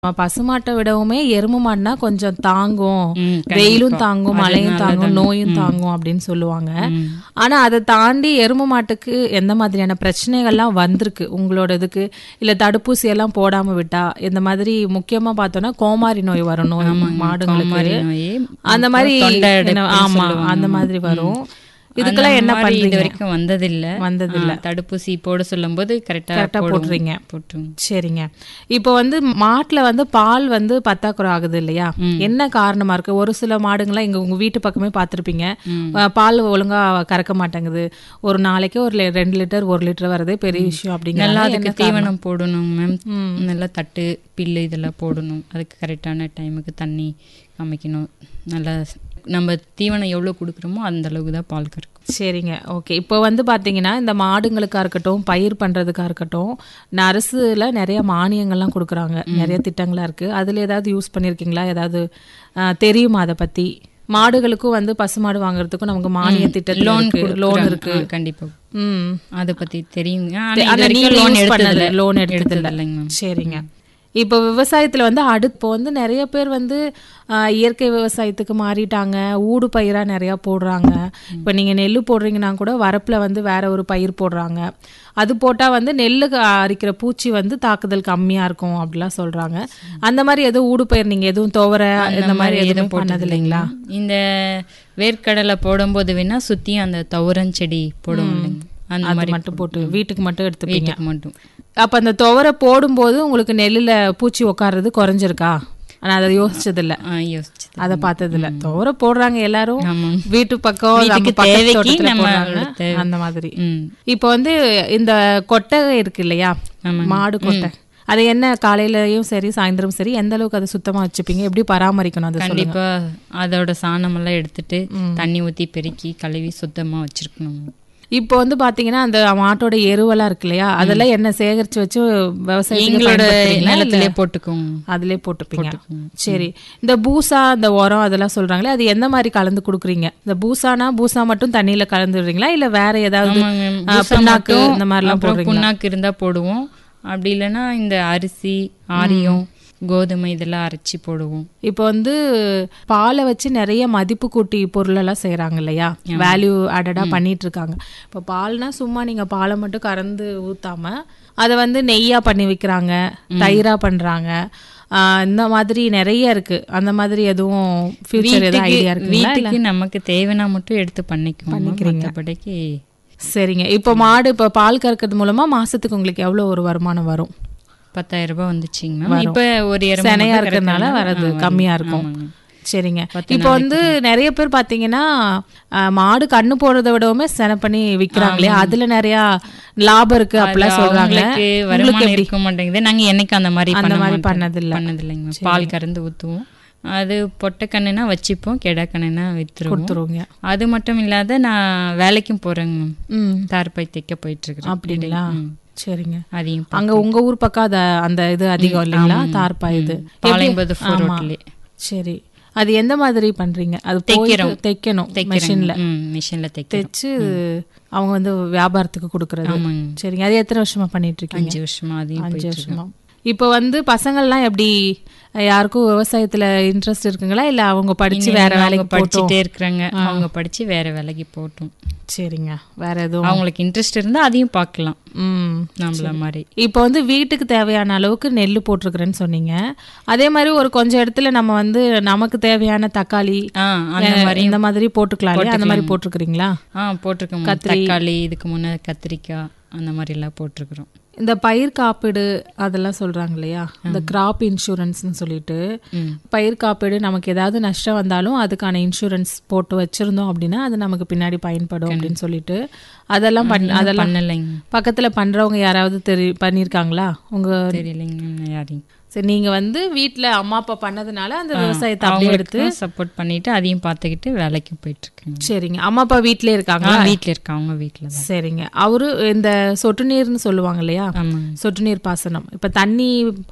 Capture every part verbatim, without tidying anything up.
பசுமாட்டை விடவுமே எருமை மாடுனா கொஞ்சம் தாங்கும், ம், வெயிலும் கண்டிப்பா. தாங்கும், அது மழையும் தாங்கும், நல்லதுதாங்க. நோயும் ம். தாங்கும் அப்படின்னு சொல்லுவாங்க. ம். ஆனா அதை தாண்டி எருமை மாட்டுக்கு எந்த மாதிரியான பிரச்சனைகள்லாம் வந்திருக்கு உங்களோட இதுக்கு? இல்ல தடுப்பூசி எல்லாம் போடாம விட்டா இந்த மாதிரி முக்கியமா பார்த்தோம்னா கோமாரி நோய் வரும் நோய் ஆமாங்க. மாடுங்களுக்கு. கோமாரி நோய், அந்த மாதிரி அப்புறம் தொண்டை என்ன- அடைப்புன்னு ஆமா சொல்லுவாங்க. அந்த மாதிரி வரும். ம். இதுக்கெல்லாம் அந்த என்ன மாதிரி இது பண்றீங்க? வரைக்கும் வந்ததில்ல. வந்ததில்ல. ஆ, தடுப்பூசி போட சொல்லும்போது கரெக்டா கரெக்டா போட்டுறீங்க. போட்டுருங்க. சரிங்க. இப்போ வந்து மாட்டுல வந்து பால் வந்து பத்தாக்குறை ஆகுது இல்லையா? என்ன காரணமா இருக்கு? ஒரு சில மாடுங்களாம் இங்க உங்க வீட்டு பக்கமே பார்த்திருப்பீங்க, அஹ், பால் ஒழுங்கா கறக்க மாட்டேங்குது, ஒரு நாளைக்கு ஒரு லி- ரெண்டு லிட்டர் ஒரு லிட்டர் வரதே பெரிய விஷயம் நல்லா அப்படிங்கிறாங்க. அதுக்கு என்ன காரணம்? தீவனம் போடணும் மேம். நல்லா தட்டு பில்லு இதெல்லாம் போடணும். அதுக்கு கரெக்டான டைமுக்கு தண்ணி அமைக்கணும். நல்லா நம்ம தீவனம் எவ்வளோ கொடுக்குறோமோ அந்த அளவுக்கு தான் பால் கறக்கும். சரிங்க, ஓகே. இப்போ வந்து பாத்தீங்கன்னா இந்த மாடுங்களுக்கா இருக்கட்டும், பயிர் பண்றதுக்கா இருக்கட்டும், இந்த அரசுல நிறைய மானியங்கள்லாம் கொடுக்குறாங்க, நிறைய திட்டங்களா இருக்கு. அதுல ஏதாவது யூஸ் பண்ணிருக்கீங்களா? ஏதாவது அஹ், தெரியுமா அதை பத்தி? மாடுகளுக்கும் வந்து பசுமாடு வாங்குறதுக்கும் நமக்கு மானிய திட்டத்துல லோன் இருக்கு, லோன் இருக்கு. கண்டிப்பா. ம். அதை பத்தி தெரியுங்க. ஆனா நீங்க லோன் use பண்ணது எடுத்ததில்ல. இல்ல, லோன் எடுத்தது இல்ல. இல்லைங்க மேம். சரிங்க. இப்போ விவசாயத்துல வந்து அடுத்து இப்போ வந்து நிறைய பேர் வந்து ஆஹ், இயற்கை விவசாயத்துக்கு மாறிட்டாங்க, ஊடு பயிரா நிறைய போடுறாங்க. இப்போ நீங்க நெல் போடுறீங்கன்னா கூட வரப்புல வந்து வேற ஒரு பயிர் போடுறாங்க. அது போட்டா வந்து நெல்லுக்கு அரிக்கிற பூச்சி வந்து தாக்குதல் கம்மியா இருக்கும் அப்படிலாம் சொல்றாங்க. அந்த மாதிரி எதுவும் ஊடு பயிர் நீங்க எதுவும் துவர இந்த மாதிரி எதுவும் பண்ணது இல்லைங்களா? இந்த வேர்க்கடலை போடும்போது வேணா சுத்தியும் அந்த துவரன் செடி போடுவோம் இல்லைங்க, அந்த அது மாதிரி மட்டும் போட்டு வீட்டுக்கு மட்டும் எடுத்துப்பீங்க. வீட்டுக்கு மட்டும். அப்ப அந்த துவரை போடும்போது உங்களுக்கு நெல்லுல பூச்சி உட்கார்றது குறைஞ்சிருக்கா? ஆனா அதை யோசிச்சது இல்ல, ஆ, யோசிச்சு அதை பார்த்தது இல்ல. துவரை போடுறாங்க எல்லாரும், ஆமாங்க. வீட்டு பக்கம் நம்ம வீட்டுக்கு பக்கத்து தேவைக்கு தோட்டத்துல நம்ம போடுறாங்க, தேவை. அந்த மாதிரி. ம். இப்போ வந்து இந்த கொட்டை இருக்கு இல்லையா, ஆமாங்க. மாடு கொட்டை, அது என்ன காலையிலயும் சரி சாயந்தரம் சரி எந்த அளவுக்கு அதை சுத்தமா வச்சுப்பீங்க? எப்படி பராமரிக்கணும் அதை சொல்லுங்க. கண்டிப்பா அதோட சாணமெல்லாம் எடுத்துட்டு தண்ணி ஊத்தி பெருக்கி கழுவி சுத்தமா வச்சிருக்கணும். இப்போ வந்து பாத்தீங்கன்னா அந்த மாட்டோட எருவெல்லாம் இருக்கு இல்லையா, அதெல்லாம் என்ன சேகரிச்சு வச்சு விவசாயத்துக்கு எங்களோட பயன்படுத்துறீங்களா? இல்ல நிலத்திலே போட்டுக்கோங்க. அதுலயே போட்டுப்பீங்க. சரி. இந்த பூசா, இந்த உரம் அதெல்லாம் சொல்றாங்களே, அது எந்த மாதிரி கலந்து கொடுக்குறீங்க? இந்த பூசானா பூசா மட்டும் தண்ணியில கலந்துடுறீங்களா இல்ல வேற ஏதாவது ஆமாங்க. ஆ, பூசா புண்ணாக்கு மட்டும், இந்த மாதிரிலாம் அப்புறம் போடுறீங்களா? புண்ணாக்கு இருந்தா போடுவோம். அப்படி இல்லைன்னா இந்த அரிசி, ஆரியம், கோதுமை இதெல்லாம் அரைச்சி போடுவோம். இப்போ வந்து பாலை வச்சு நிறைய மதிப்பு கூட்டி பொருள் எல்லாம் செய்யறாங்க இல்லையா, வேல்யூ ஆடடா பண்ணிட்டு இருக்காங்க. இப்போ பால்னா சும்மா நீங்க பாலை மட்டும் கறந்து ஊத்தாம அதை வந்து நெய்யா பண்ணி விற்கிறாங்க, தயிரா பண்றாங்க. ஆஹ் இந்த மாதிரி நிறைய இருக்கு. அந்த மாதிரி எதுவும் ஃபியூச்சர் எதுவும் ஐடியா இருக்குங்களா? வீட்டுக்கு நமக்கு தேவைன்னா மட்டும் எடுத்து பண்ணிக்குவோம். பண்ணிக்கிறீங்க. மற்றபடிக்கு சரிங்க. இப்போ மாடு இப்போ பால் கறக்கிறது மூலமா மாசத்துக்கு உங்களுக்கு எவ்வளவு ஒரு வருமானம் வரும்? பத்தாயிரம் ரூபாய் வந்துச்சுங்க மேம். இப்ப ஒரு எருமை செனையா மட்டும் இருக்கிறதுனால கறக்கறதுனால, வரது ஆ, கம்மியா வருது. இருக்கும். ஆமாங்க. சரிங்க. பத்து இப்போ வந்து நிறைய பேர் பாத்தீங்கன்னா அஹ், மாடு கண்ணு போடுறத விடவுமே செனை பண்ணி விக்கிறாங்களே, அதுல நிறைய லாபம் இருக்கு அப்படிலாம் சொல்றாங்க. அவங்களுக்கு உங்களுக்கு வருமானம் எப்படி? இருக்க மாட்டேங்குது. நாங்க என்னைக்கு அந்த மாதிரி அந்த பண்ண மாதிரி மாட்டோம். பண்ணதில்ல. பண்ணதில்லைங்க மேம். பால் கறந்து ஊத்துவோம். அது பொட்டை கண்ணுனா வச்சுப்போம், கெடா கண்ணுனா வித்துருவோம். கொடுத்துருவீங்க. அது மட்டும் இல்லாத நான் வேலைக்கும் போறேங்க மேம். ம். தார்பாய் தைக்க போயிட்டு இருக்கிறேன். அப்படிங்களா? ம். சரிங்க. அதையும் அங்க உங்க ஊர் பக்கம் அத அந்த இது அதிகம் இல்லைங்களா, தார்பா இது? பாளையம்பது எப்படி? ஆமா. ரோட்லயே சரி. அது எந்த மாதிரி பண்றீங்க? அது தைக்கிறோம். தைக்கணும் மிஷின்ல மிஷின்ல தைக்கிறோம். தைச்சு அவங்க வந்து வியாபாரத்துக்கு கொடுக்கறது. ஆமாங்க. சரிங்க. அது எத்தனை வருஷமா பண்ணிட்டு இருக்கீங்க? அஞ்சு வருஷமா அதையும் அஞ்சு போயிட்டு வருஷமா. இருக்கோம். இப்போ வந்து பசங்கள்லாம் எப்படி, யாருக்கும் விவசாயத்துல இன்ட்ரெஸ்ட் இருக்குங்களா இல்ல அவங்க படிச்சு வேற அவங்க வேலைக்கு படிச்சுட்டே போட்டோம்? இருக்கிறாங்க. அவங்க படிச்சு வேற வேலைக்கு போட்டும். சரிங்க. வேற எதுவும்? அவங்களுக்கு இன்ட்ரெஸ்ட் இருந்தா அதையும் பார்க்கலாம் ம். நம்மள மாதிரி. இப்போ வந்து வீட்டுக்கு தேவையான அளவுக்கு நெல் போட்டிருக்கிறேன்னு சொன்னீங்க. அதே மாதிரி ஒரு கொஞ்சம் இடத்துல நம்ம வந்து நமக்கு தேவையான தக்காளி ஆ, அந்த மாதிரி இந்த மாதிரி போட்டுக்கலாம் இல்லையா? அந்த மாதிரி போட்டிருக்கிறீங்களா? ஆ, போட்டிருக்கோம். தக்காளி, இதுக்கு முன்ன கத்திரிக்காய் அந்த மாதிரி எல்லாம் போட்டிருக்கிறோம். இந்த பயிர் காப்பீடு அதெல்லாம் சொல்றாங்க இல்லையா, இந்த கிராப் இன்சூரன்ஸ்னு சொல்லிட்டு, பயிர் காப்பீடு நமக்கு ஏதாவது நஷ்டம் வந்தாலும் அதுக்கான இன்சூரன்ஸ் போட்டு வச்சிருந்தோம் அப்படின்னா அது நமக்கு பின்னாடி பயன்படும் அப்படின்னு சொல்லிட்டு அதெல்லாம் பண்ண அதெல்லாம் பண்ணலைங்க. பக்கத்துல பண்றவங்க யாராவது தெரி பண்ணிருக்காங்களா உங்க? தெரியலைங்க யாரையும். சரி. நீங்க வந்து வீட்டுல அம்மா அப்பா பண்ணதுனால அந்த விவசாயத்தை அப்படியே எடுத்து சப்போர்ட் பண்ணிட்டு அதையும் பார்த்துக்கிட்டு வேலைக்கு போயிட்டு இருக்கேன். சரிங்க. அம்மா அப்பா வீட்லயே இருக்காங்களா? வீட்டுல இருக்க அவங்க வீட்டுல தான். சரிங்க. அவரு இந்த சொட்டு நீர்னு சொல்லுவாங்க இல்லையா, ஆமாங்க. சொட்டு நீர் பாசனம், இப்ப தண்ணி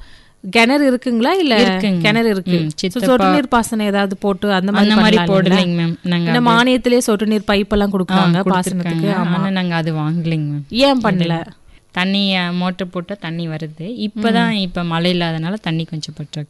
கிணறு இருக்குங்களா இல்ல? கிணறு இருக்கு. சொட்டு நீர் பாசனம் ஏதாவது போட்டு அந்த அந்த மாதிரி மாதிரி போடலைங்க மேம். நாங்க இந்த மானியத்திலேயே சொட்டு நீர் பைப் எல்லாம் கொடுக்குறாங்க பாசனத்துக்கு. ஆனா நாங்க அது வாங்கலைங்க மேம். ஏன் பண்ணல? தண்ணி மோட்டர் போட்டால் தண்ணி வருது. இப்போ தான் இப்போ மழை இல்லாதனால தண்ணி கொஞ்சம் பற்றாக்குறை.